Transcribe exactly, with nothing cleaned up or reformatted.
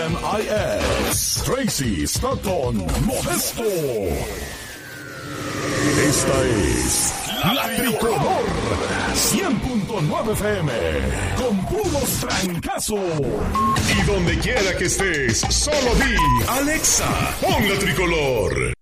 M I S, Tracy Stratton Modesto. Esta es La Tricolor cien punto nueve F M, con puros trancazos. Y donde quiera que estés, solo di Alexa, pon La Tricolor.